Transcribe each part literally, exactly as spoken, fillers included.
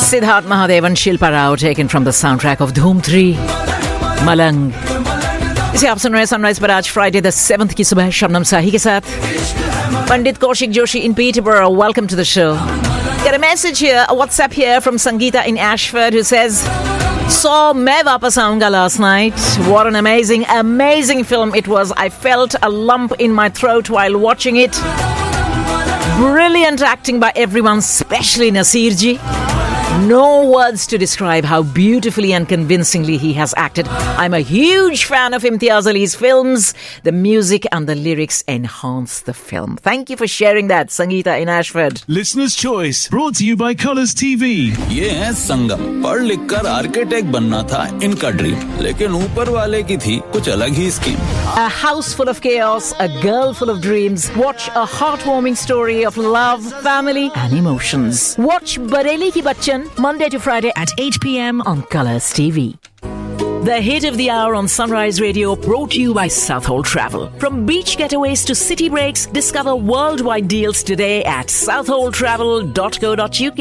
Siddharth Mahadev and Shilpa Rao, taken from the soundtrack of Dhoom three, Malang. इसे आप सुन रहे हैं sunrise पर आज फ्राइडे द सेवंथ की सुबह शबनम साही के साथ. Pandit Kaushik Joshi in Peterborough, welcome to the show. Get a message here, a WhatsApp here from Sangeeta in Ashford who says, saw Main Vapas Aaunga last night. What an amazing, amazing film it was. I felt a lump in my throat while watching it. Brilliant acting by everyone, especially Nasir ji. No words to describe how beautifully and convincingly he has acted. I'm a huge fan of Imtiaz Ali's films. The music and the lyrics enhance the film. Thank you for sharing that, Sangeeta in Ashford. Listener's Choice, brought to you by Colours T V. ये है संगम. पढ़ लिख कर architect बनना था इनका dream, लेकिन ऊपर वाले की थी कुछ अलग ही scheme. A house full of chaos, a girl full of dreams. Watch a heartwarming story of love, family and emotions. Watch Bareli Ki Bachchan Monday to Friday at eight p.m. on Colours T V. The hit of the hour on Sunrise Radio, brought to you by Southhold Travel. From beach getaways to city breaks, discover worldwide deals today at southhold travel dot co dot uk.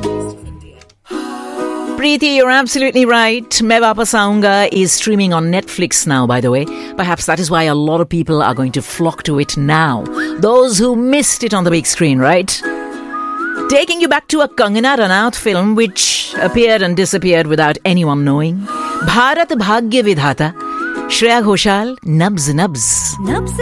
Preeti, you're absolutely right. Main Vapas Aaunga is streaming on Netflix now, by the way. Perhaps that is why a lot of people are going to flock to it now. Those who missed it on the big screen, right? Taking you back to a Kangana Ranaut film which appeared and disappeared without anyone knowing. Bharat Bhagya Vidhata. Shreya Ghoshal, Nabz Nabz. Nabz